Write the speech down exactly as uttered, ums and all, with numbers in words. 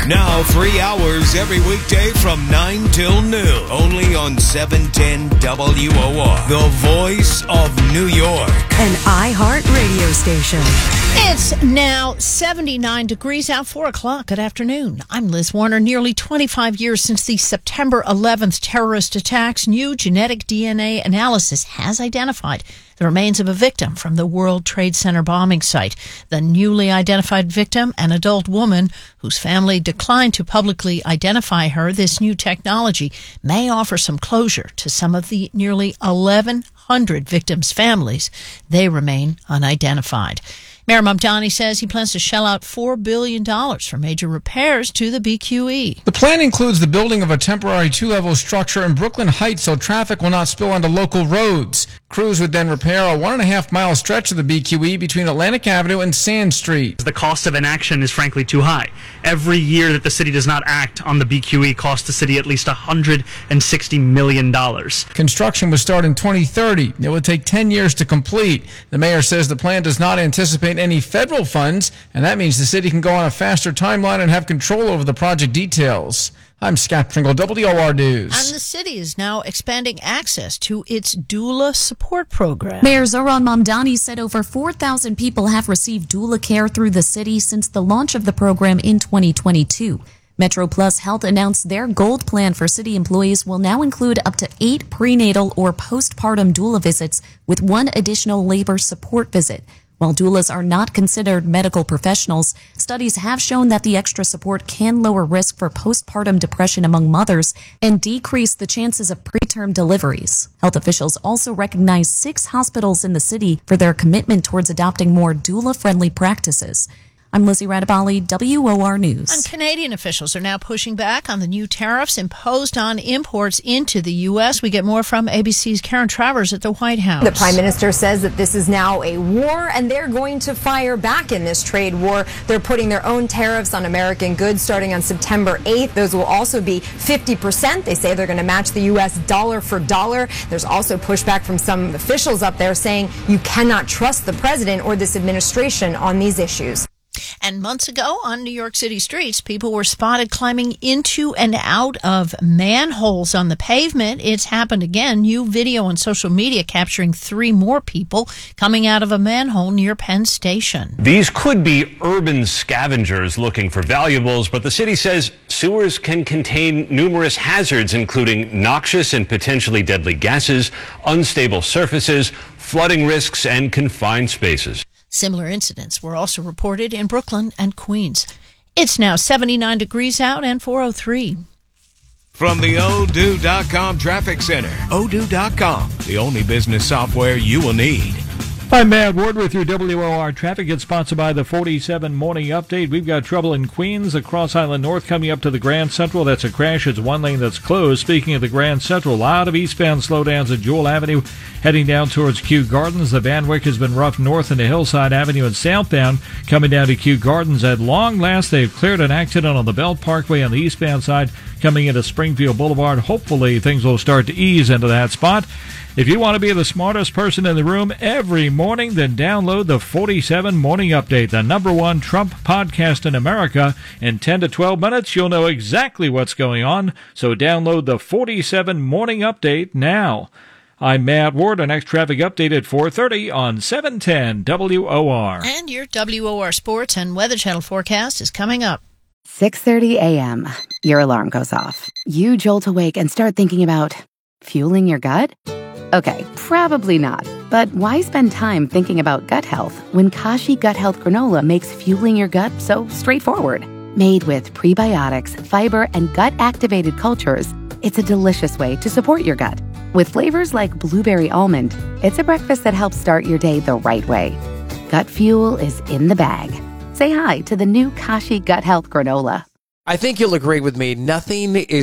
Now three hours every weekday from nine till noon. Only on seven ten W O R. The voice of New York. An iHeart radio station. It's now seventy-nine degrees out, four o'clock. Good afternoon. I'm Liz Warner. Nearly twenty-five years since the September eleventh terrorist attacks, new genetic D N A analysis has identified the remains of a victim from the World Trade Center bombing site. The newly identified victim, an adult woman whose family declined to publicly identify her. This new technology may offer some closure to some of the nearly eleven hundred victims' families. They remain unidentified. Mayor Mamdani says he plans to shell out four billion dollars for major repairs to the B Q E. The plan includes the building of a temporary two-level structure in Brooklyn Heights so traffic will not spill onto local roads. Crews would then repair a one-and-a-half-mile stretch of the B Q E between Atlantic Avenue and Sand Street. The cost of inaction is frankly too high. Every year that the city does not act on the B Q E costs the city at least one hundred sixty million dollars. Construction would start in twenty thirty. It would take ten years to complete. The mayor says the plan does not anticipate any federal funds, and that means the city can go on a faster timeline and have control over the project details. I'm Scott Pringle, W O R News. And the city is now expanding access to its doula support program. Mayor Zohran Mamdani said over four thousand people have received doula care through the city since the launch of the program in twenty twenty-two. Metro Plus Health announced their gold plan for city employees will now include up to eight prenatal or postpartum doula visits with one additional labor support visit. While doulas are not considered medical professionals, studies have shown that the extra support can lower risk for postpartum depression among mothers and decrease the chances of preterm deliveries. Health officials also recognize six hospitals in the city for their commitment towards adopting more doula-friendly practices. I'm Lizzie Radabali, W O R News. And Canadian officials are now pushing back on the new tariffs imposed on imports into the U S. We get more from A B C's Karen Travers at the White House. The Prime Minister says that this is now a war, and they're going to fire back in this trade war. They're putting their own tariffs on American goods starting on September eighth. Those will also be fifty percent. They say they're going to match the U S dollar for dollar. There's also pushback from some officials up there saying you cannot trust the president or this administration on these issues. And months ago on New York City streets, people were spotted climbing into and out of manholes on the pavement. It's happened again. New video on social media capturing three more people coming out of a manhole near Penn Station. These could be urban scavengers looking for valuables, but the city says sewers can contain numerous hazards, including noxious and potentially deadly gases, unstable surfaces, flooding risks, and confined spaces. Similar incidents were also reported in Brooklyn and Queens. It's now seventy-nine degrees out and four oh three. From the Odoo dot com Traffic Center, Odoo dot com, the only business software you will need. I'm Matt Ward with your W O R traffic. It's sponsored by the forty-seven Morning Update. We've got trouble in Queens, across Island North, coming up to the Grand Central. That's a crash. It's one lane that's closed. Speaking of the Grand Central, a lot of eastbound slowdowns at Jewel Avenue, heading down towards Kew Gardens. The Van Wyck has been rough north into Hillside Avenue and southbound, coming down to Kew Gardens. At long last, they've cleared an accident on the Belt Parkway on the eastbound side, coming into Springfield Boulevard. Hopefully, things will start to ease into that spot. If you want to be the smartest person in the room every morning, then download the forty-seven Morning Update, the number one Trump podcast in America. In ten to twelve minutes, you'll know exactly what's going on. So download the forty-seven Morning Update now. I'm Matt Ward. Our next traffic update at four thirty on seven ten W O R. And your W O R Sports and Weather Channel forecast is coming up. six thirty a.m. Your alarm goes off. You jolt awake and start thinking about fueling your gut? Okay, probably not. But why spend time thinking about gut health when Kashi Gut Health Granola makes fueling your gut so straightforward? Made with prebiotics, fiber, and gut-activated cultures, it's a delicious way to support your gut. With flavors like blueberry almond, it's a breakfast that helps start your day the right way. Gut fuel is in the bag. Say hi to the new Kashi Gut Health Granola. I think you'll agree with me. Nothing is